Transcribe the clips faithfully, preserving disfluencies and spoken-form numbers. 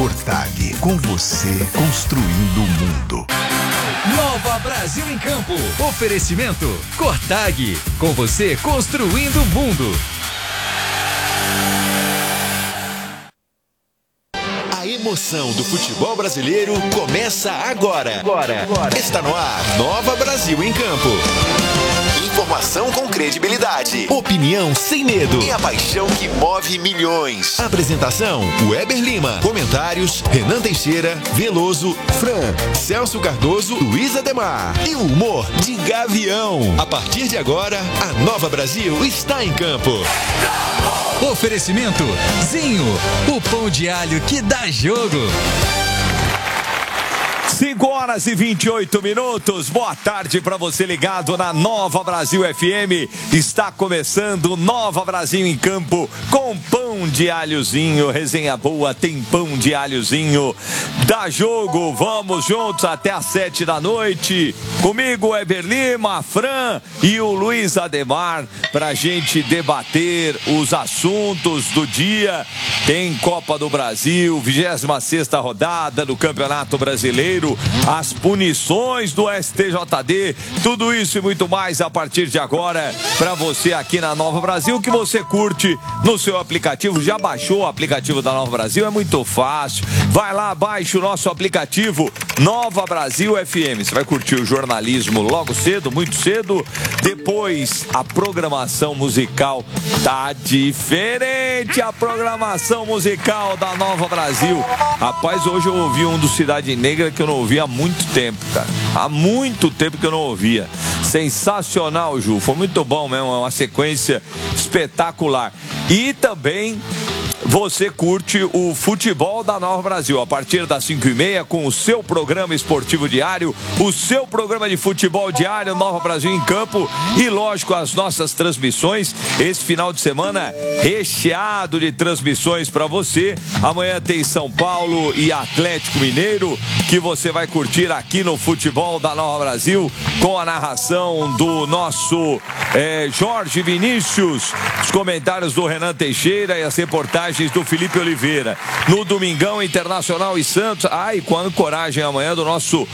Cortag, com você construindo o mundo. Nova Brasil em Campo. Oferecimento Cortag, com você construindo o mundo. A emoção do futebol brasileiro começa agora. Agora. Agora. Está no ar, Nova Brasil em Campo. Informação com credibilidade, opinião sem medo e a paixão que move milhões. Apresentação, Weber Lima. Comentários, Renan Teixeira, Veloso, Fran, Celso Cardoso, Luiz Ademar. E o humor de Gavião. A partir de agora, a Nova Brasil está em campo. Oferecimento Zinho, o pão de alho que dá jogo. cinco horas e vinte e oito minutos. Boa tarde para você ligado na Nova Brasil F M. Está começando Nova Brasil em Campo com pão de alhozinho. Resenha boa, tem pão de alhozinho. Dá jogo, vamos juntos até às sete da noite. Comigo, Weber Lima, Fran e o Luiz Ademar, pra gente debater os assuntos do dia. Tem Copa do Brasil, vigésima sexta rodada do Campeonato Brasileiro, as punições do S T J D, tudo isso e muito mais a partir de agora para você aqui na Nova Brasil, que você curte no seu aplicativo. Já baixou o aplicativo da Nova Brasil? É muito fácil. Vai lá, baixe o nosso aplicativo Nova Brasil F M. Você vai curtir o jornalismo logo cedo, muito cedo. Depois, a programação musical tá diferente. A programação musical da Nova Brasil. Rapaz, hoje eu ouvi um do Cidade Negra que eu não ouvia há muito tempo, cara. Há muito tempo que eu não ouvia. Sensacional, Ju. Foi muito bom mesmo. É uma sequência espetacular. E também você curte o futebol da Nova Brasil a partir das cinco e meia com o seu programa esportivo diário, o seu programa de futebol diário Nova Brasil em Campo e, lógico, as nossas transmissões. Esse final de semana recheado de transmissões para você. Amanhã tem São Paulo e Atlético Mineiro, que você vai curtir aqui no futebol da Nova Brasil com a narração do nosso é, Jorge Vinícius, os comentários do Renan Teixeira e as reportagens do Felipe Oliveira. No domingão, Internacional e Santos. Ai, com a ancoragem amanhã do nosso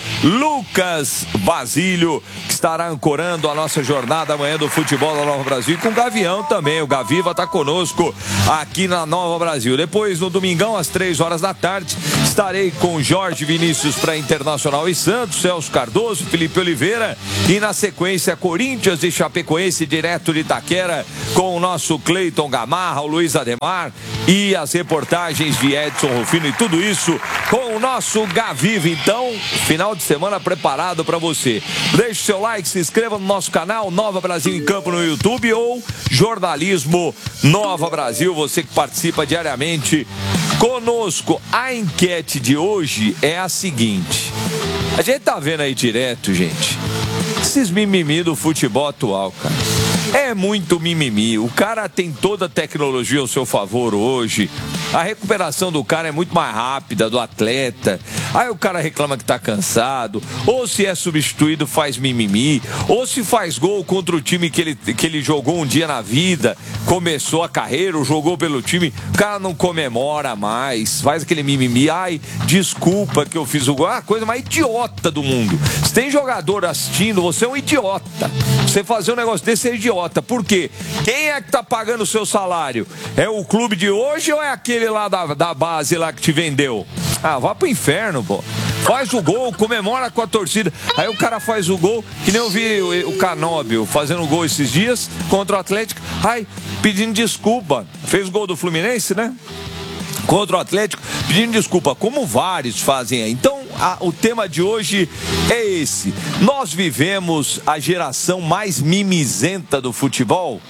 Lucas Basílio, que estará ancorando a nossa jornada amanhã do futebol da Nova Brasil. E com o Gavião também. O Gaviva está conosco aqui na Nova Brasil. Depois, no domingão, às três horas da tarde, estarei com Jorge Vinícius para Internacional e Santos, Celso Cardoso, Felipe Oliveira. E na sequência, Corinthians e Chapecoense, direto de Itaquera, com o nosso Cleiton Gamarra, o Luiz Ademar e as reportagens de Edson Rufino, e tudo isso com o nosso Gaviva. Então, final de semana preparado para você. Deixe seu like, se inscreva no nosso canal Nova Brasil em Campo no YouTube ou Jornalismo Nova Brasil, você que participa diariamente conosco. A enquete de hoje é a seguinte: a gente tá vendo aí direto, gente, esses mimimi do futebol atual, cara. É muito mimimi. O cara tem toda a tecnologia ao seu favor hoje. A recuperação do cara é muito mais rápida, do atleta. Aí o cara reclama que tá cansado. Ou se é substituído, faz mimimi. Ou se faz gol contra o time que ele, que ele jogou um dia na vida, começou a carreira, ou jogou pelo time, o cara não comemora mais. Faz aquele mimimi. Ai, desculpa que eu fiz o gol. Ah, a coisa mais idiota do mundo. Se tem jogador assistindo, você é um idiota. Você fazer um negócio desse é idiota. Por quê? Quem é que tá pagando o seu salário? É o clube de hoje ou é aquele lá da, da base lá que te vendeu? Ah, vá pro inferno, pô. Faz o gol, comemora com a torcida. Aí o cara faz o gol, que nem eu vi o, o Canóbio fazendo gol esses dias contra o Atlético. Ai, pedindo desculpa. Fez o gol do Fluminense, né? Contra o Atlético, pedindo desculpa, como vários fazem aí. Então, a, o tema de hoje é esse. Nós vivemos a geração mais mimizenta do futebol.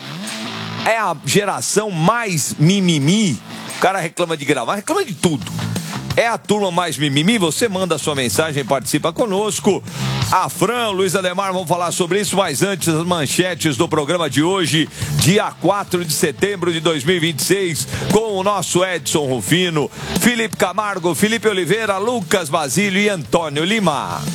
É a geração mais mimimi. O cara reclama de gravar, reclama de tudo. É a turma mais mimimi? Você manda a sua mensagem, participa conosco. A Fran, Luiz Ademar vão falar sobre isso, mas antes as manchetes do programa de hoje, dia quatro de setembro de dois mil e vinte e seis, com o nosso Edson Rufino, Felipe Camargo, Felipe Oliveira, Lucas Basílio e Antônio Lima.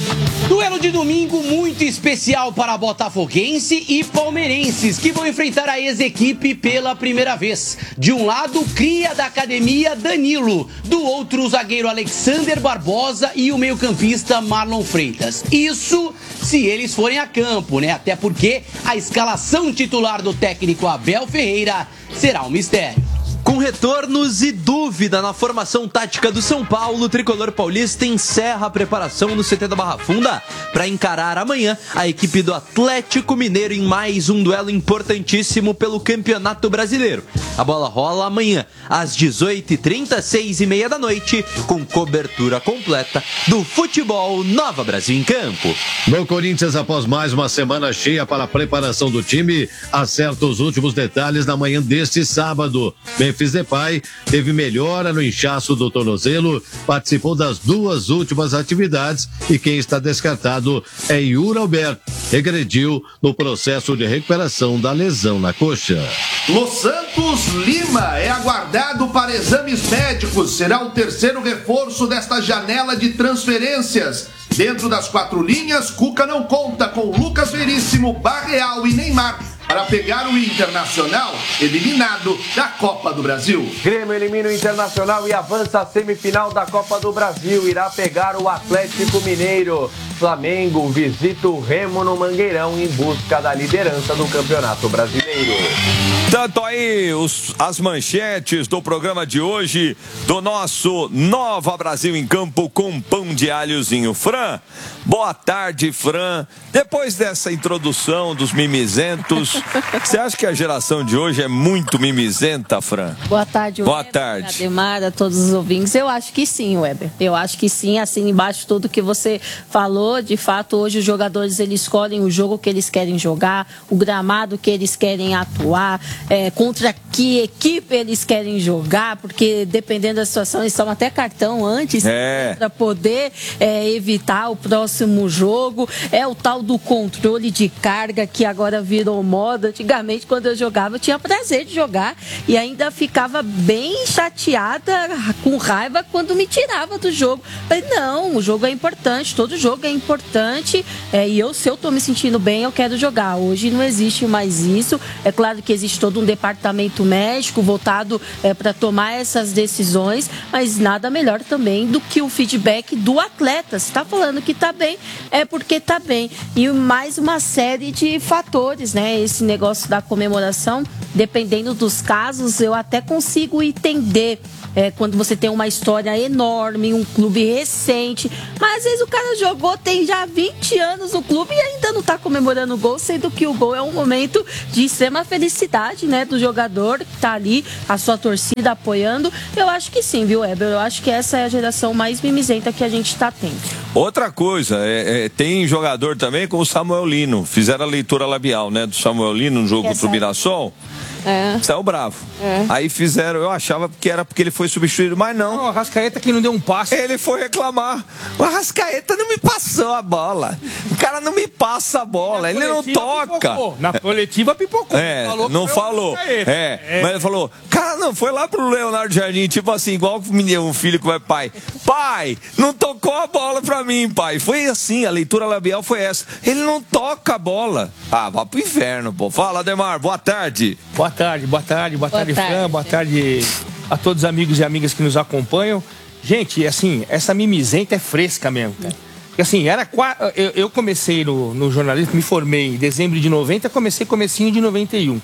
Duelo de domingo muito especial para botafoguense e palmeirenses, que vão enfrentar a ex-equipe pela primeira vez. De um lado, cria da academia Danilo, do outro, o zagueiro Alexander Barbosa e o meio-campista Marlon Freitas. Isso se eles forem a campo, né? Até porque a escalação titular do técnico Abel Ferreira será um mistério. Com retornos e dúvida na formação tática do São Paulo, o tricolor paulista encerra a preparação no C T da Barra Funda para encarar amanhã a equipe do Atlético Mineiro em mais um duelo importantíssimo pelo Campeonato Brasileiro. A bola rola amanhã às dezoito e trinta, seis e meia da noite, com cobertura completa do Futebol Nova Brasil em Campo. No Corinthians, após mais uma semana cheia para a preparação do time, acerta os últimos detalhes na manhã deste sábado. Memphis Depay teve melhora no inchaço do tornozelo, participou das duas últimas atividades e quem está descartado é Yuri Alberto, regrediu no processo de recuperação da lesão na coxa. Los Santos Lima é aguardado para exames médicos, será o terceiro reforço desta janela de transferências. Dentro das quatro linhas, Cuca não conta com Lucas Veríssimo, Barreal e Neymar para pegar o Internacional, eliminado da Copa do Brasil. Grêmio elimina o Internacional e avança à semifinal da Copa do Brasil. Irá pegar o Atlético Mineiro. Flamengo visita o Remo no Mangueirão em busca da liderança do Campeonato Brasileiro. Tanto aí os, as manchetes do programa de hoje do nosso Nova Brasil em Campo com pão de alhozinho. Fran, boa tarde, Fran. Depois dessa introdução dos mimizentos, você acha que a geração de hoje é muito mimizenta, Fran? Boa tarde, Boa Weber, tarde. Ademar, a todos os ouvintes. Eu acho que sim, Weber. Eu acho que sim, assim embaixo tudo que você falou. De fato, hoje os jogadores eles escolhem o jogo que eles querem jogar, o gramado que eles querem atuar, é, contra que equipe eles querem jogar, porque dependendo da situação eles tomam até cartão antes é. para poder é, evitar o próximo jogo. É o tal do controle de carga que agora virou moda. Antigamente, quando eu jogava, eu tinha prazer de jogar e ainda ficava bem chateada, com raiva, quando me tirava do jogo. Falei, não, o jogo é importante, todo jogo é importante, é, e eu, se eu tô me sentindo bem, eu quero jogar. Hoje não existe mais isso. É claro que existe todo um departamento médico voltado é, para tomar essas decisões, mas nada melhor também do que o feedback do atleta. Se tá falando que tá bem, é porque tá bem. E mais uma série de fatores, né? Esse negócio da comemoração, dependendo dos casos, eu até consigo entender. É, quando você tem uma história enorme, um clube recente, mas às vezes o cara jogou, tem já vinte anos no clube e ainda não tá comemorando o gol, sendo que o gol é um momento de extrema felicidade, né, do jogador que tá ali, a sua torcida apoiando. Eu acho que sim, viu, Weber? Eu acho que essa é a geração mais mimizenta que a gente tá tendo. Outra coisa, é, é, tem jogador também como o Samuel Lino, fizeram a leitura labial, né, do Samuel Lino no jogo contra o Mirassol. É. Saiu bravo. É. Aí fizeram, eu achava que era porque ele foi substituído, mas não. Não, o Arrascaeta que não deu um passe. Ele foi reclamar. O Arrascaeta não me passou a bola. O cara não me passa a bola, ele não toca. Pipocou. Na coletiva pipocou. É, falou não falou. É, é, mas ele falou, cara, não, foi lá pro Leonardo Jardim, tipo assim, igual um filho que vai, pai, pai, não tocou a bola pra mim, pai. Foi assim, a leitura labial foi essa. Ele não toca a bola. Ah, vá pro inferno, pô. Fala, Ademar, boa tarde. Boa tarde, boa tarde, boa, boa tarde, tarde, Fran, boa tarde a todos os amigos e amigas que nos acompanham. Gente, assim, essa mimizenta é fresca mesmo, cara. Porque assim, era eu, eu comecei no, no jornalismo, me formei em dezembro de noventa, comecei comecinho de noventa e um.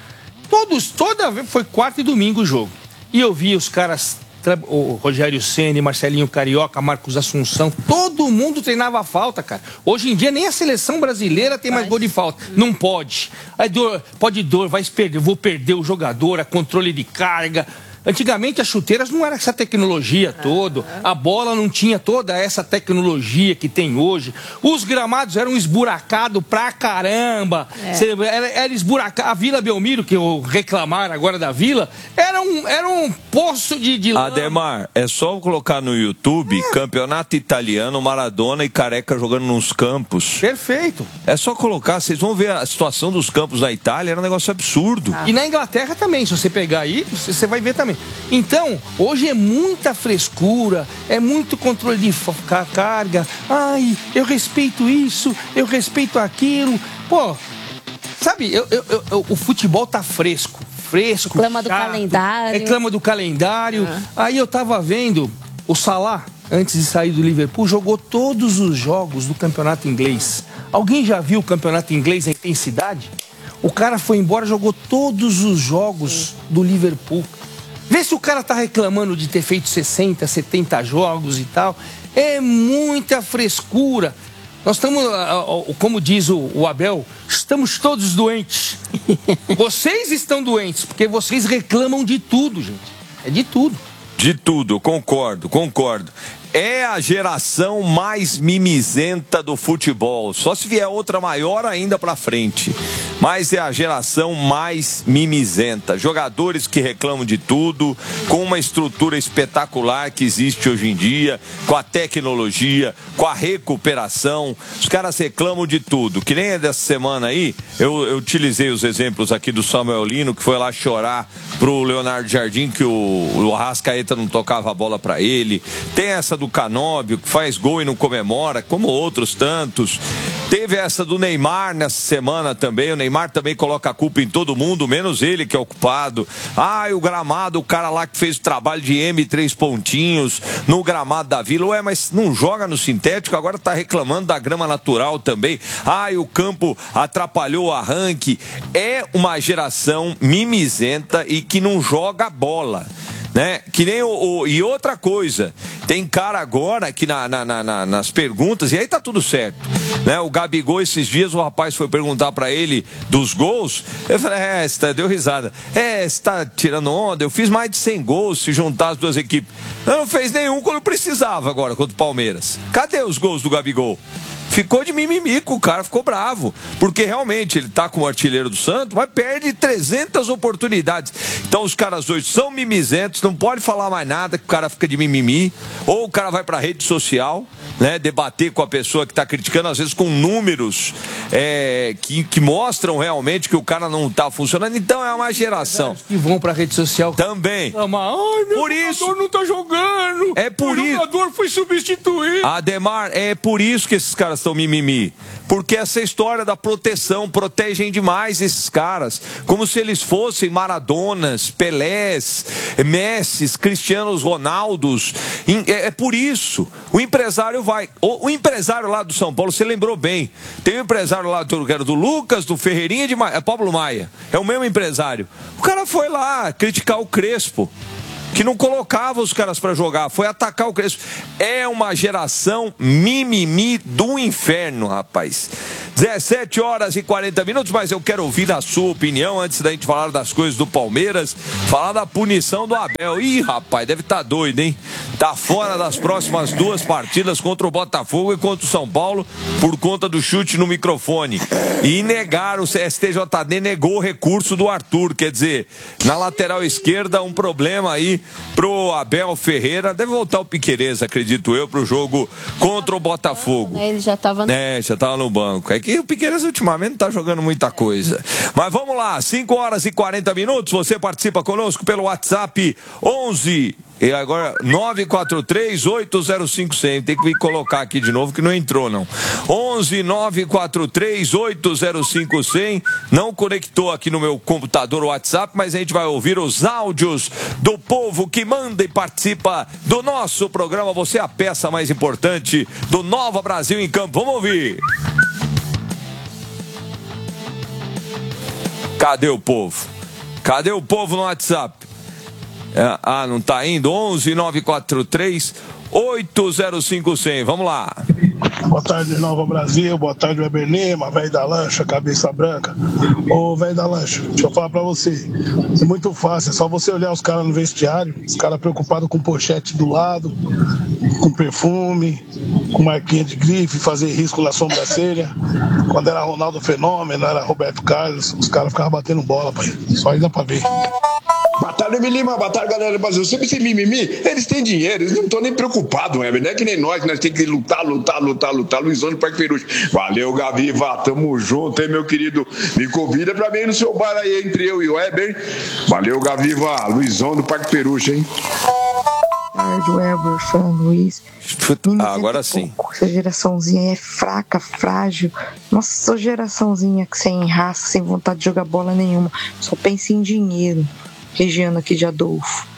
Todos, toda vez foi quarta e domingo o jogo. E eu vi os caras, o Rogério Ceni, Marcelinho Carioca, Marcos Assunção, todo mundo treinava falta, cara. Hoje em dia nem a seleção brasileira tem mais gol de falta. Não pode. Aí dor, pode dor, vai perder, vou perder o jogador, a controle de carga. Antigamente as chuteiras não era essa tecnologia toda, a bola não tinha toda essa tecnologia que tem hoje. Os gramados eram esburacados pra caramba. É. Era, era esburacado. A Vila Belmiro, que eu reclamar agora da Vila, era um, era um poço de, de lama. Ademar, é só colocar no YouTube é. Campeonato Italiano, Maradona e Careca jogando nos campos. Perfeito. É só colocar, vocês vão ver a situação dos campos na Itália, era um negócio absurdo. Ah. E na Inglaterra também, se você pegar aí, você vai ver também. Então, hoje é muita frescura, é muito controle de carga. Ai, eu respeito isso, eu respeito aquilo. Pô, sabe, eu, eu, eu, o futebol tá fresco, fresco. Reclama do chato, calendário. Reclama do calendário. Ah. Aí eu tava vendo o Salah, antes de sair do Liverpool, jogou todos os jogos do campeonato inglês. Alguém já viu o campeonato inglês, a intensidade? O cara foi embora, jogou todos os jogos do Liverpool. Vê se o cara tá reclamando de ter feito sessenta, setenta jogos e tal. É muita frescura. Nós estamos, como diz o Abel, estamos todos doentes. Vocês estão doentes, porque vocês reclamam de tudo, gente. É de tudo. De tudo, concordo, concordo. É a geração mais mimizenta do futebol. Só se vier outra maior ainda pra frente. Mas é a geração mais mimizenta. Jogadores que reclamam de tudo, com uma estrutura espetacular que existe hoje em dia, com a tecnologia, com a recuperação. Os caras reclamam de tudo. Que nem é dessa semana aí, eu, eu utilizei os exemplos aqui do Samuel Lino, que foi lá chorar pro Leonardo Jardim, que o, o Arrascaeta não tocava a bola pra ele. Tem essa do Canóbio, que faz gol e não comemora, como outros tantos. Teve essa do Neymar nessa semana também. O Neymar também coloca a culpa em todo mundo, menos ele que é o culpado. Ah, o gramado, o cara lá que fez o trabalho de M três pontinhos no gramado da Vila. Ué, mas não joga no sintético, agora tá reclamando da grama natural também. Ah, o campo atrapalhou o arranque. É uma geração mimizenta e que não joga bola. Né? Que nem o, o, e outra coisa, tem cara agora que na, na, na, nas perguntas, e aí tá tudo certo, né? O Gabigol, esses dias o rapaz foi perguntar pra ele dos gols, eu falei, é, você tá, deu risada, é, você tá tirando onda, eu fiz mais de cem gols se juntar as duas equipes. Eu não fez nenhum quando precisava agora contra o Palmeiras. Cadê os gols do Gabigol? Ficou de mimimico, o cara ficou bravo, porque realmente ele tá como artilheiro do Santos, mas perde trezentas oportunidades. Então os caras hoje são mimizentos, não pode falar mais nada que o cara fica de mimimi, ou o cara vai pra rede social, né, debater com a pessoa que tá criticando, às vezes com números é, que, que mostram realmente que o cara não tá funcionando. Então é uma geração que vão pra rede social também. Ai, meu por jogador isso não tá jogando. É por o isso. jogador foi substituído. Ademar, é por isso que esses caras estão mimimi. Porque essa história da proteção, protegem demais esses caras, como se eles fossem Maradonas, Pelés, Messis, Cristianos Ronaldos. É por isso. O empresário vai. O, o empresário lá do São Paulo, você lembrou bem. Tem um empresário lá do, do Lucas, do Ferreirinha, de Ma... é Pablo Maia. É o mesmo empresário. O cara foi lá criticar o Crespo, que não colocava os caras pra jogar, foi atacar o Crespo. É uma geração mimimi do inferno, rapaz. dezessete horas e quarenta minutos, mas eu quero ouvir a sua opinião antes da gente falar das coisas do Palmeiras, falar da punição do Abel. Ih, rapaz, deve estar tá doido, hein? Tá fora das próximas duas partidas contra o Botafogo e contra o São Paulo por conta do chute no microfone. E negaram, o S T J D negou o recurso do Arthur, quer dizer, na lateral esquerda um problema aí pro Abel Ferreira. Deve voltar o Piquerez, acredito eu, pro jogo contra o Botafogo. Ele já tava no... É, já tava no banco. É que o Piquerez ultimamente não tá jogando muita coisa. Mas vamos lá, cinco horas e quarenta minutos, você participa conosco pelo WhatsApp onze e agora nove quatro três, oito zero cinco zero zero. Tem que me colocar aqui de novo que não entrou não. onze nove quatro três, oito zero cinco zero. Não conectou aqui no meu computador o WhatsApp, mas a gente vai ouvir os áudios do povo que manda e participa do nosso programa. Você é a peça mais importante do Nova Brasil em Campo. Vamos ouvir. Cadê o povo? Cadê o povo no WhatsApp? É, ah, não tá indo? onze nove quatro três, oito zero cinco zero. Vamos lá. Boa tarde, Nova Brasil. Boa tarde, Weber Lima, velho da lancha, cabeça branca. Ô, velho da lancha, deixa eu falar pra você. É muito fácil, é só você olhar os caras no vestiário. Os caras preocupados com pochete do lado, com perfume, com marquinha de grife, fazer risco na sobrancelha. Quando era Ronaldo Fenômeno, era Roberto Carlos, os caras ficavam batendo bola, pai. Só aí dá pra ver. Boa tarde. tarde, Lima. Boa tarde, galera do Brasil. Sempre esse mimimi, eles têm dinheiro, eles não estão nem preocupados, Weber. Não é que nem nós, nós temos que lutar, lutar, lutar, lutar. Luizão do Parque Peruche. Valeu, Gaviva. Tamo junto, hein, meu querido. Me convida pra mim no seu bar aí, entre eu e o Weber. Valeu, Gaviva. Luizão do Parque Peruche, hein? Boa tarde, Weber, Fran, Luiz. Ah, agora sim. Essa geraçãozinha é fraca, frágil. Nossa, essa geraçãozinha que sem raça, sem vontade de jogar bola nenhuma. Só pensa em dinheiro. Regiano aqui de Adolfo.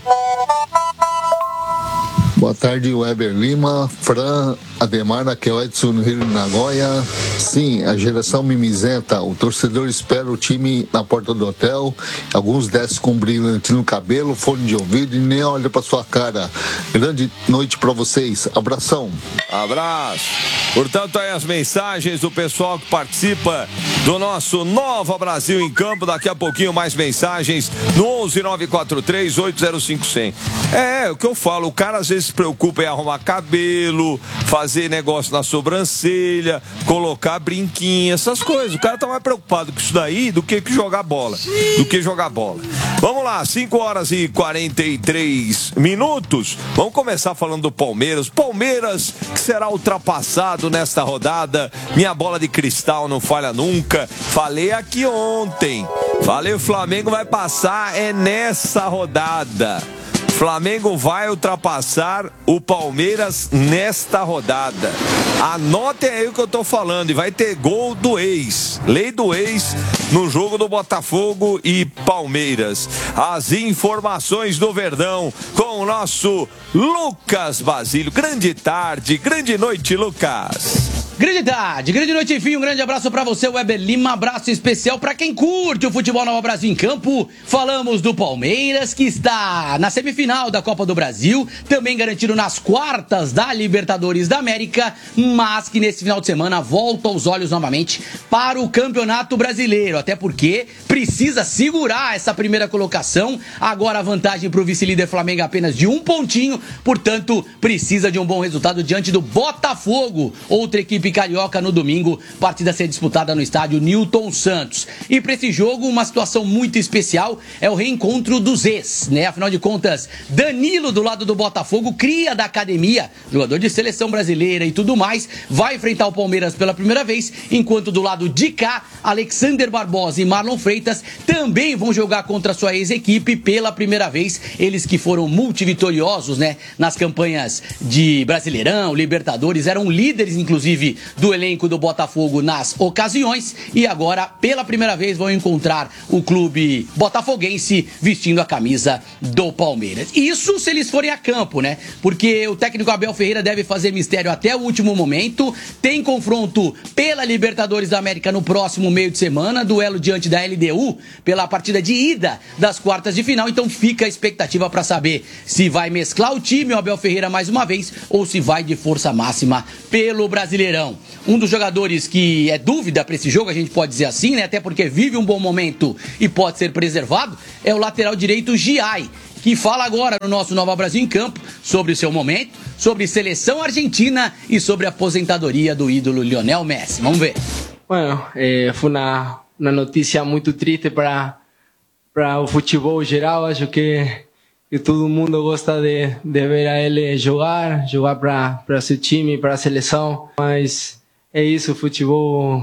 Boa tarde, Weber Lima, Fran, Ademar, aqui é o Edson no Rio de Nagoya. Sim, a geração mimizenta, o torcedor espera o time na porta do hotel, alguns descem com brilhante no cabelo, fone de ouvido e nem olha pra sua cara. Grande noite pra vocês, abração. Abraço. Portanto, aí as mensagens do pessoal que participa do nosso Nova Brasil em Campo. Daqui a pouquinho mais mensagens no onze nove quatro três oito zero cinco cem. É, o que eu falo, o cara às vezes se preocupa em arrumar cabelo, fazer negócio na sobrancelha, colocar brinquinho, essas coisas. O cara tá mais preocupado com isso daí do que jogar bola. Do que jogar bola. Vamos lá, cinco horas e quarenta e três minutos. Vamos começar falando do Palmeiras. Palmeiras que será ultrapassado nesta rodada. Minha bola de cristal não falha nunca. Falei aqui ontem. Falei, o Flamengo vai passar é nessa rodada. Flamengo vai ultrapassar o Palmeiras nesta rodada. Anotem aí o que eu tô falando. E vai ter gol do ex. Lei do ex no jogo do Botafogo e Palmeiras. As informações do Verdão com o nosso Lucas Basílio. Grande tarde, grande noite, Lucas. Grande tarde, grande noite, enfim, um grande abraço pra você, Weber Lima, abraço especial pra quem curte o futebol Nova Brasil em Campo. Falamos do Palmeiras, que está na semifinal da Copa do Brasil, também garantido nas quartas da Libertadores da América, mas que nesse final de semana volta os olhos novamente para o Campeonato Brasileiro, até porque precisa segurar essa primeira colocação. Agora a vantagem pro vice-líder Flamengo é apenas de um pontinho, portanto precisa de um bom resultado diante do Botafogo, outra equipe carioca no domingo, partida a ser disputada no estádio Newton Santos. E para esse jogo, uma situação muito especial é o reencontro dos ex, né? Afinal de contas, Danilo do lado do Botafogo, cria da academia, jogador de seleção brasileira e tudo mais, vai enfrentar o Palmeiras pela primeira vez, enquanto do lado de cá, Alexander Barbosa e Marlon Freitas também vão jogar contra sua ex-equipe pela primeira vez, eles que foram multivitoriosos, né, nas campanhas de Brasileirão, Libertadores, eram líderes inclusive do elenco do Botafogo nas ocasiões e agora pela primeira vez vão encontrar o clube botafoguense vestindo a camisa do Palmeiras. Isso se eles forem a campo, né? Porque o técnico Abel Ferreira deve fazer mistério até o último momento. Tem confronto pela Libertadores da América no próximo meio de semana, duelo diante da L D U pela partida de ida das quartas de final, então fica a expectativa para saber se vai mesclar o time, o Abel Ferreira mais uma vez, ou se vai de força máxima pelo Brasileirão. Um dos jogadores que é dúvida para esse jogo, a gente pode dizer assim, né? Até porque vive um bom momento e pode ser preservado, é o lateral direito Giai, que fala agora no nosso Nova Brasil em Campo sobre o seu momento, sobre seleção argentina e sobre a aposentadoria do ídolo Lionel Messi. Vamos ver. Bueno, eh, foi uma, uma notícia muito triste para para o futebol geral. Acho que que todo mundo gosta de, de ver a ele jogar, jogar para para seu time, para a seleção. Mas é isso, futebol.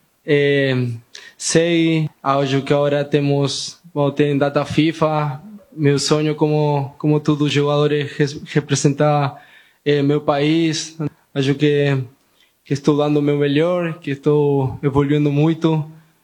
É, sei, acho que agora temos, bom, tem data FIFA. Meu sonho, como como todo jogador, é representar é, meu país. Acho que que estou dando o meu melhor, que estou evoluindo muito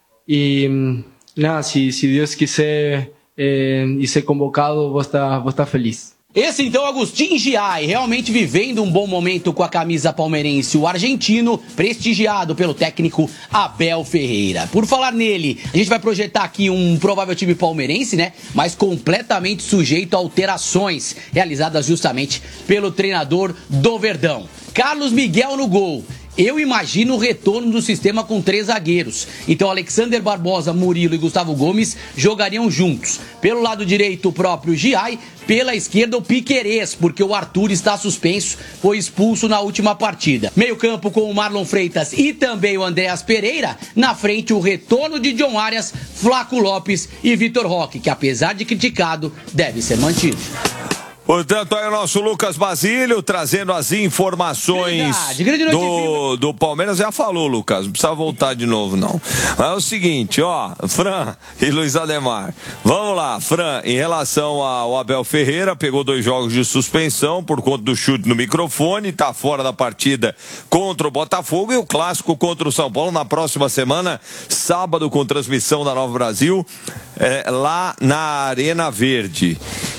e nada, se se Deus quiser É, e ser convocado, vou estar, vou estar feliz. Esse então, Agustin Giai, realmente vivendo um bom momento com a camisa palmeirense, o argentino, prestigiado pelo técnico Abel Ferreira. Por falar nele, a gente vai projetar aqui um provável time palmeirense, né? Mas completamente sujeito a alterações realizadas justamente pelo treinador do Verdão. Carlos Miguel no gol. Eu imagino o retorno do sistema com três zagueiros. Então, Alexander Barbosa, Murilo e Gustavo Gomes jogariam juntos. Pelo lado direito, o próprio Giai. Pela esquerda, o Piquerez, porque o Arthur está suspenso, foi expulso na última partida. Meio campo com o Marlon Freitas e também o Andréas Pereira. Na frente, o retorno de John Arias, Flaco Lopes e Vitor Roque, que apesar de criticado, deve ser mantido. Portanto, aí o nosso Lucas Basílio trazendo as informações grande, grande do, do Palmeiras. Já falou, Lucas, não precisa voltar de novo, não. Mas é o seguinte, ó, Fran e Luiz Ademar. Vamos lá, Fran, em relação ao Abel Ferreira, pegou dois jogos de suspensão por conta do chute no microfone, tá fora da partida contra o Botafogo e o clássico contra o São Paulo na próxima semana, sábado, com transmissão da Nova Brasil, é, lá na Arena Verde.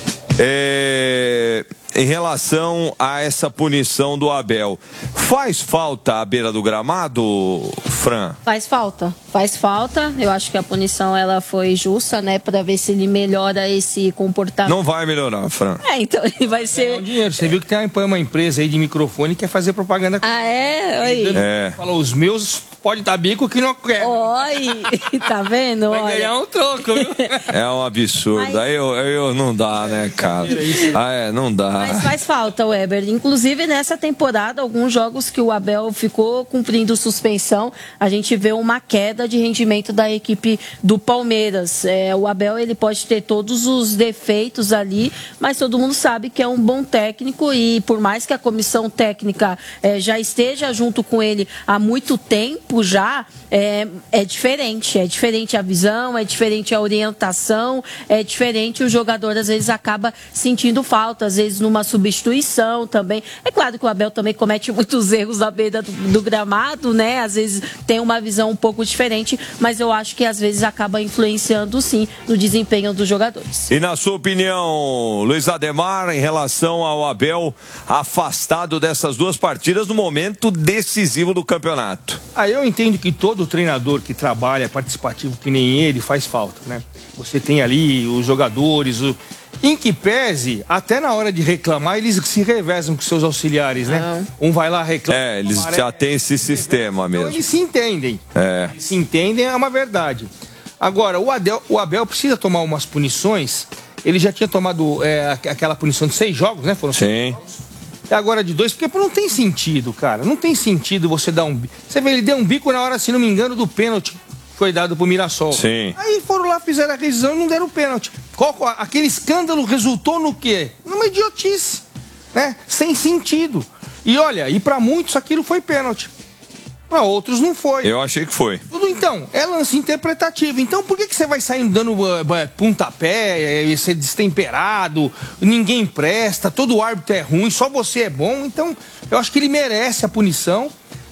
É, em relação a essa punição do Abel, faz falta à beira do gramado, Fran? Faz falta, faz falta. Eu acho que a punição ela foi justa, né, para ver se ele melhora esse comportamento. Não vai melhorar, Fran. É, então ele vai ser. Dinheiro. Você viu que tem uma, uma empresa aí de microfone que quer fazer propaganda. Ah, é? Oi. É. Falou, os meus pode dar bico que não quer. Oi, tá vendo? Vai Olha. ganhar um troco, viu? É um absurdo. Mas... Aí eu, eu não dá, né, cara? Ah, é, não dá. Mas faz falta, Weber. Inclusive, nessa temporada, alguns jogos que o Abel ficou cumprindo suspensão, a gente vê uma queda de rendimento da equipe do Palmeiras. É, o Abel, ele pode ter todos os defeitos ali, mas todo mundo sabe que é um bom técnico e por mais que a comissão técnica é, já esteja junto com ele há muito tempo já, é, é diferente. É diferente a visão, é diferente a orientação, é diferente o jogador, às vezes, acaba sentindo falta, às vezes numa substituição também. É claro que o Abel também comete muitos erros na beira do, do gramado, né? Às vezes tem uma visão um pouco diferente, mas eu acho que às vezes acaba influenciando sim no desempenho dos jogadores. E na sua opinião, Luiz Ademar, em relação ao Abel afastado dessas duas partidas no momento decisivo do campeonato? Ah, eu entendo que todo treinador que trabalha participativo que nem ele faz falta, né? Você tem ali os jogadores, o... em que pese, até na hora de reclamar, eles se revezam com seus auxiliares, né? Um vai lá reclamar. É, eles já têm esse sistema mesmo. Então eles se entendem. É. Eles se entendem, é uma verdade. Agora, o Abel, o Abel precisa tomar umas punições. Ele já tinha tomado é, aquela punição de seis jogos, né? Foram Sim. Seis jogos. Agora de dois, porque não tem sentido, cara. Não tem sentido você dar um bico. Você vê, ele deu um bico na hora, se não me engano, do pênalti. Foi dado pro Mirassol. Sim. Aí foram lá, fizeram a revisão e não deram o pênalti. Qual, aquele escândalo resultou no quê? Numa idiotice, né? Sem sentido. E olha, e para muitos aquilo foi pênalti. Para outros não foi. Eu achei que foi. Tudo então, é lance interpretativo. Então por que, que você vai saindo dando uh, uh, pontapé, uh, ser destemperado, ninguém presta, todo árbitro é ruim, só você é bom? Então eu acho que ele merece a punição.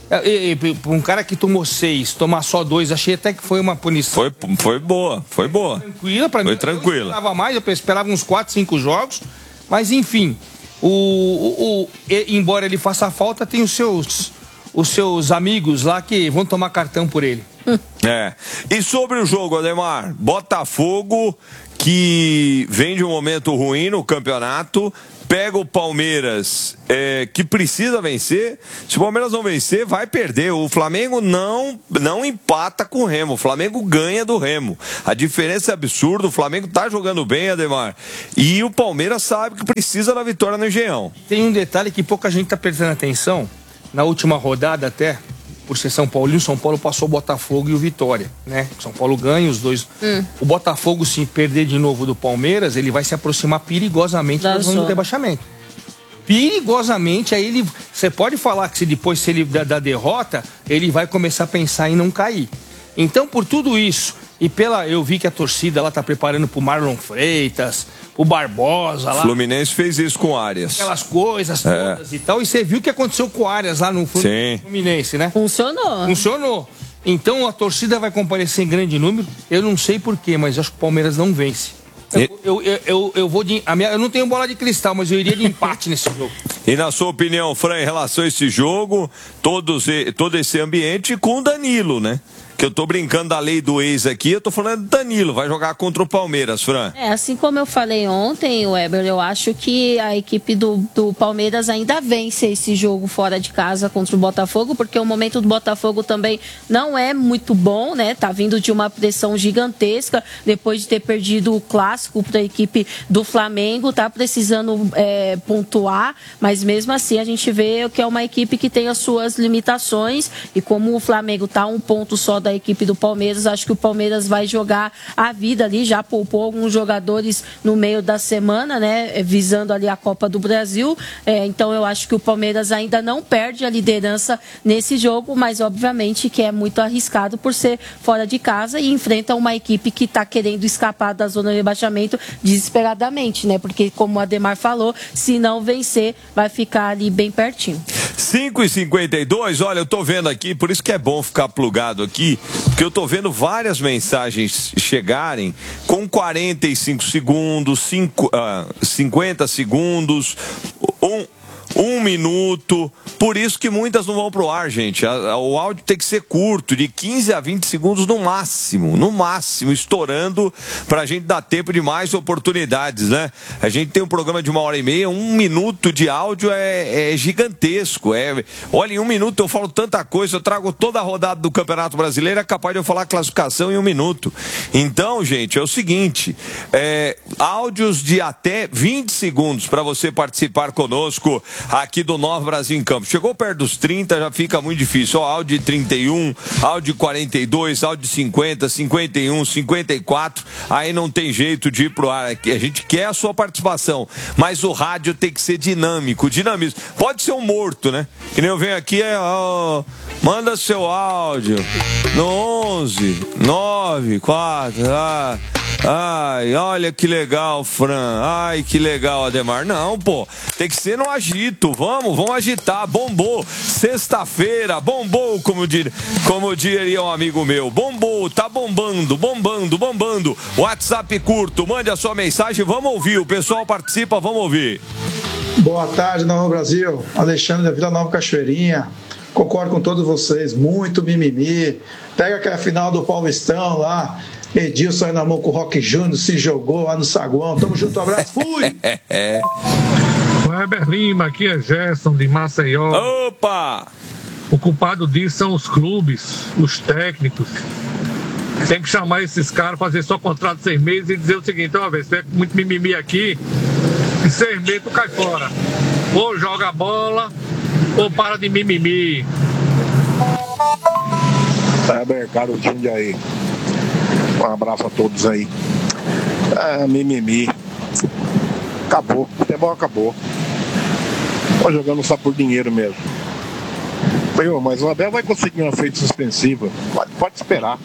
Um cara que tomou seis, tomar só dois, achei até que foi uma punição. Foi, foi boa, foi boa. Tranquila, pra foi mim. tranquila. Eu esperava mais, eu esperava uns quatro, cinco jogos. Mas enfim, o, o, o, embora ele faça falta, tem os seus, os seus amigos lá que vão tomar cartão por ele. É. E sobre o jogo, Ademar, Botafogo, que vem de um momento ruim no campeonato, pega o Palmeiras, é, que precisa vencer. Se o Palmeiras não vencer, vai perder. O Flamengo não, não empata com o Remo. O Flamengo ganha do Remo. A diferença é absurda. O Flamengo tá jogando bem, Ademar. E o Palmeiras sabe que precisa da vitória no Engenhão. Tem um detalhe que pouca gente tá prestando atenção. Na última rodada até, por ser São Paulo, o São Paulo passou o Botafogo e o Vitória, né? São Paulo ganha os dois. Hum. O Botafogo, se perder de novo do Palmeiras, ele vai se aproximar perigosamente da zona do rebaixamento. Perigosamente, aí ele... Você pode falar que se depois, se ele da, da derrota, ele vai começar a pensar em não cair. Então, por tudo isso, e pela... Eu vi que a torcida lá tá preparando pro Marlon Freitas, pro Barbosa lá. O Fluminense fez isso com o Arias. Aquelas coisas todas é. e tal. E você viu o que aconteceu com o Arias lá no Fluminense, né? Funcionou. Funcionou. Então a torcida vai comparecer em grande número. Eu não sei porquê, mas acho que o Palmeiras não vence. Eu, eu, eu, eu, eu vou de. A minha, eu não tenho bola de cristal, mas eu iria de empate nesse jogo. E na sua opinião, Fran, em relação a esse jogo, todos, todo esse ambiente com o Danilo, né? que eu tô brincando da lei do ex aqui, eu tô falando de Danilo, vai jogar contra o Palmeiras, Fran. É, assim como eu falei ontem, Weber, eu acho que a equipe do, do Palmeiras ainda vence esse jogo fora de casa contra o Botafogo, porque o momento do Botafogo também não é muito bom, né? Tá vindo de uma pressão gigantesca, depois de ter perdido o clássico para a equipe do Flamengo, tá precisando é, pontuar, mas mesmo assim a gente vê que é uma equipe que tem as suas limitações, e como o Flamengo tá a um ponto só da equipe do Palmeiras, acho que o Palmeiras vai jogar a vida ali, já poupou alguns jogadores no meio da semana, né, visando ali a Copa do Brasil, é, então eu acho que o Palmeiras ainda não perde a liderança nesse jogo, mas obviamente que é muito arriscado por ser fora de casa e enfrenta uma equipe que está querendo escapar da zona de rebaixamento desesperadamente, né, porque como o Ademar falou, se não vencer, vai ficar ali bem pertinho. cinco e cinquenta e dois, olha, eu tô vendo aqui, por isso que é bom ficar plugado aqui, porque eu tô vendo várias mensagens chegarem com quarenta e cinco segundos, cinco, uh, cinquenta segundos, um... Um minuto, por isso que muitas não vão pro ar, gente. O áudio tem que ser curto, de quinze a vinte segundos no máximo, no máximo, estourando, pra gente dar tempo de mais oportunidades, né? A gente tem um programa de uma hora e meia, um minuto de áudio é, é gigantesco. É, olha, em um minuto eu falo tanta coisa, eu trago toda a rodada do Campeonato Brasileiro, é capaz de eu falar classificação em um minuto. Então, gente, é o seguinte, é, áudios de até vinte segundos para você participar conosco aqui do Nova Brasil em Campo. Chegou perto dos trinta, já fica muito difícil. Ó, áudio de trinta e um, áudio de quarenta e dois, áudio de cinquenta, cinquenta e um, cinquenta e quatro. Aí não tem jeito de ir pro ar. A gente quer a sua participação, mas o rádio tem que ser dinâmico, dinamismo. Pode ser um morto, né? Que nem eu venho aqui, é, ó, manda seu áudio no onze, nove, quatro, ah, ai, olha que legal, Fran. Ai, que legal, Ademar. Não, pô, tem que ser no agito. Vamos, vamos agitar. Bombou. Sexta-feira, bombou, como, dir, como diria um amigo meu. Bombou, tá bombando, bombando, bombando. WhatsApp curto, mande a sua mensagem, vamos ouvir. O pessoal participa, vamos ouvir. Boa tarde, Nova Brasil. Alexandre da Vila Nova Cachoeirinha. Concordo com todos vocês. Muito mimimi. Pega aquela final do Paulistão lá. Edilson aí na mão com o Roque Júnior, se jogou lá no saguão. Tamo junto, um abraço, fui! Weber Lima, aqui é Gerson de Maceió. Opa! O culpado disso são os clubes, os técnicos. Tem que chamar esses caras, fazer só contrato de seis meses e dizer o seguinte: ó, velho, você é muito mimimi aqui, e seis meses tu cai fora. Ou joga bola, ou para de mimimi. Weber, cara, o time aí. Um abraço a todos aí. É, mimimi. Acabou. O futebol acabou. Tô jogando só por dinheiro mesmo. Eu, mas o Abel vai conseguir uma feita suspensiva. Pode, pode esperar.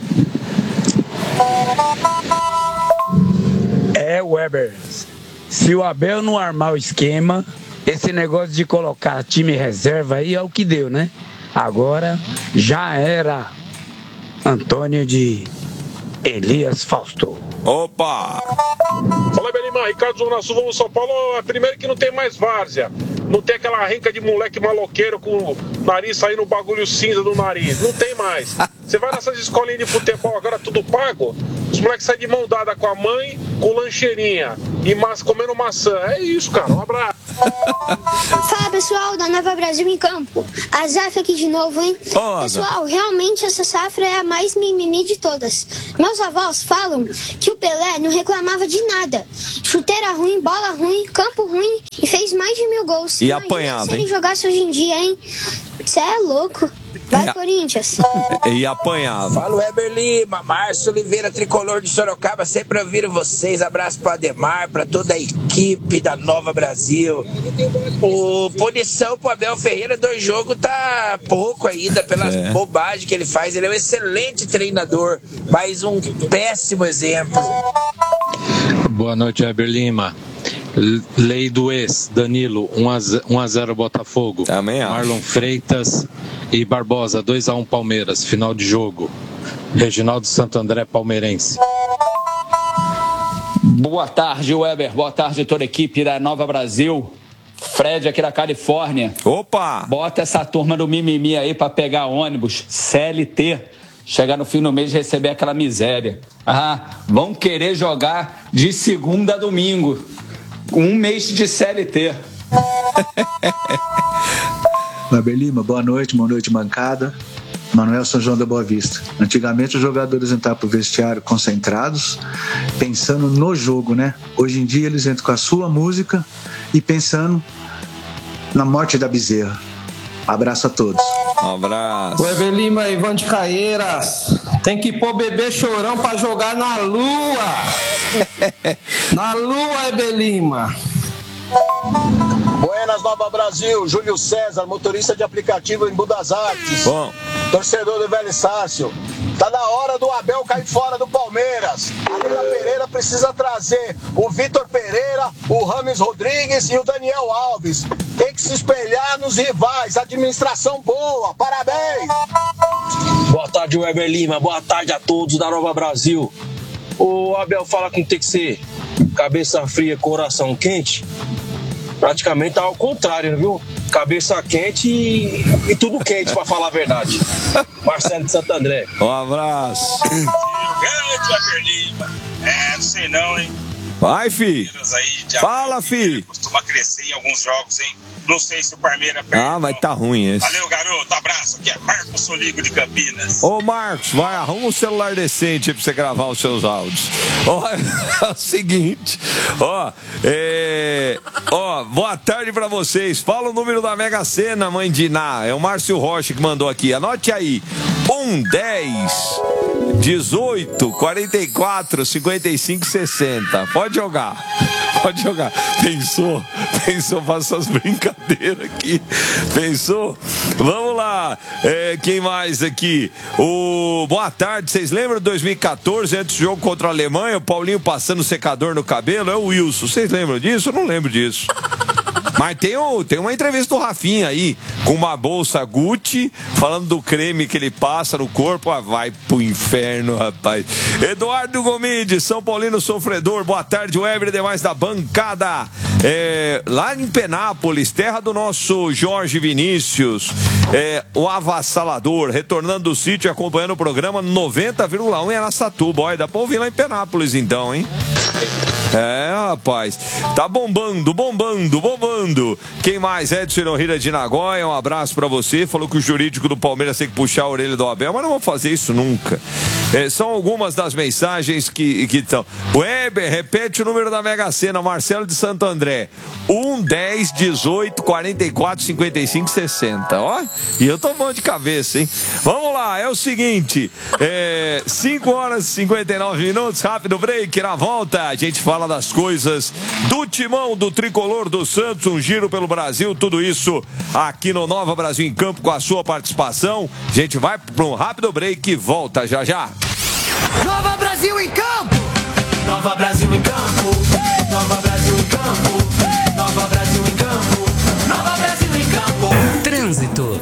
É, Weber. Se o Abel não armar o esquema, esse negócio de colocar time reserva aí é o que deu, né? Agora já era Antônio de Elias Fausto. Opa! Fala, Belima, Ricardo Zona Sul, vamos São Paulo. É primeiro que não tem mais várzea. Não tem aquela renca de moleque maloqueiro com o nariz saindo o bagulho cinza do nariz. Não tem mais. Você vai nessas escolinhas de futebol, agora tudo pago. Os moleques saem de mão dada com a mãe, com lancheirinha e massa, comendo maçã. É isso, cara. Um abraço. Fala, pessoal da Nova Brasil em Campo. A Zaf aqui de novo, hein? Oh, pessoal, realmente essa safra é a mais mimimi de todas. Meus avós falam que o Pelé não reclamava de nada. Chuteira ruim, bola ruim, campo ruim e fez mais de mil gols. E Imagina apanhava, se ele hein? jogasse hoje em dia, hein? Você é louco. Vai, E a- Corinthians. E apanhava. Fala, Weber Lima, Márcio Oliveira, tricolor de Sorocaba, sempre ouvindo vocês. Abraço para Ademar, para toda a equipe da Nova Brasil. O punição pro Abel Ferreira, dois jogos tá pouco ainda, pelas É. bobagens que ele faz. Ele é um excelente treinador, mas um péssimo exemplo. Boa noite, Weber Lima. L- Lei do ex, Danilo, um a zero Botafogo. Também acho. Marlon Freitas e Barbosa, dois a um Palmeiras, final de jogo. Reginaldo Santo André, palmeirense. Boa tarde, Weber. Boa tarde, toda a equipe da Nova Brasil. Fred aqui da Califórnia. Opa! Bota essa turma do mimimi aí pra pegar ônibus C L T. chegar no fim do mês e receber aquela miséria. Ah, vão querer jogar de segunda a domingo, um mês de C L T. Weber Lima, boa noite, boa noite, bancada. Manuel São João da Boa Vista. Antigamente os jogadores entravam pro vestiário concentrados, pensando no jogo, né? Hoje em dia eles entram com a sua música e pensando na morte da bezerra. Abraço a todos. Um abraço. Weber Lima, Ivan de Caeiras. Tem que pôr bebê chorão pra jogar na lua. Na lua, Weber Lima. Buenas, Nova Brasil, Júlio César, motorista de aplicativo em Budas Artes. Bom. Torcedor do Velho Sácio. Tá na hora do Abel cair fora do Palmeiras. A Leila Pereira precisa trazer o Vitor Pereira, o Rames Rodrigues e o Daniel Alves. Tem que se espelhar nos rivais. Administração boa, parabéns. Boa tarde, Weber Lima. Boa tarde a todos da Nova Brasil. O Abel fala que tem que ser cabeça fria, coração quente. Praticamente tá ao contrário, viu? Cabeça quente e, e tudo quente, pra falar a verdade. Marcelo de Santo André. Um abraço. Grande Weber Lima. É, não sei não, hein? Vai, fi. Fala, fi. Costuma crescer em alguns jogos, hein? Não sei se o Palmeiras perde. Ah, mas tá ruim esse. Valeu, garoto. Abraço. Aqui é Marcos Soligo de Campinas. Ô, Marcos, vai, arruma um celular decente pra você gravar os seus áudios. Ó, é o seguinte. Ó, é... Ó, boa tarde pra vocês. Fala o número da Mega Sena, mãe de Iná. É o Márcio Rocha que mandou aqui. Anote aí. um, dez, dezoito, quarenta e quatro, cinquenta e cinco, sessenta. Pode jogar. Pode jogar. Pensou? Pensou? Faça as brincadeiras aqui. Pensou? Vamos lá. É, quem mais aqui? O... Boa tarde. Vocês lembram de dois mil e quatorze, antes do jogo contra a Alemanha, o Paulinho passando secador no cabelo? É o Wilson. Vocês lembram disso? Eu não lembro disso. Mas tem, o, tem uma entrevista do Rafinha aí, com uma bolsa Gucci, falando do creme que ele passa no corpo. Ah, vai pro inferno, rapaz. Eduardo Gomide, São Paulino sofredor. Boa tarde, Weber e demais da bancada. É, lá em Penápolis, terra do nosso Jorge Vinícius, é, o avassalador, retornando do sítio, acompanhando o programa noventa vírgula um em Araçatuba. Olha, dá pra ouvir lá em Penápolis então, hein? É, rapaz, tá bombando, bombando, bombando. Quem mais? Edson Hirohira de Nagoya, um abraço pra você. Falou que o jurídico do Palmeiras tem que puxar a orelha do Abel, mas não vou fazer isso nunca. É, são algumas das mensagens que estão. Weber, repete o número da Mega Sena, Marcelo de Santo André. um, dez, dezoito, quarenta e quatro, cinquenta e cinco, sessenta. Ó, e eu tô bom de cabeça, hein? Vamos lá, é o seguinte, é, cinco horas e cinquenta e nove minutos, rápido break, na volta a gente fala das coisas do timão do tricolor do Santos, um giro pelo Brasil, tudo isso aqui no Nova Brasil em Campo com a sua participação. A gente vai para um rápido break e volta já já. Nova Brasil em Campo! Nova Brasil em Campo! Nova Brasil em Campo! Nova Brasil em Campo! Nova Brasil em Campo! Trânsito.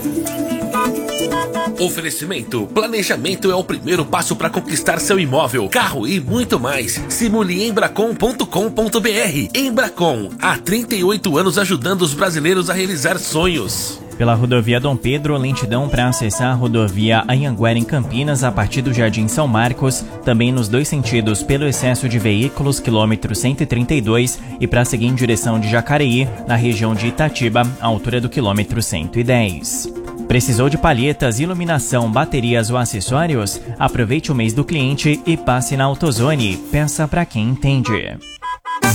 Oferecimento. Planejamento é o primeiro passo para conquistar seu imóvel, carro e muito mais. Simule embracon ponto com ponto br. Embracon, há trinta e oito anos ajudando os brasileiros a realizar sonhos. Pela rodovia Dom Pedro, lentidão para acessar a rodovia Anhanguera em Campinas a partir do Jardim São Marcos, também nos dois sentidos pelo excesso de veículos, quilômetro cento e trinta e dois, e para seguir em direção de Jacareí, na região de Itatiba, à altura do quilômetro cento e dez. Precisou de palhetas, iluminação, baterias ou acessórios? Aproveite o mês do cliente e passe na AutoZone. Peça para quem entende.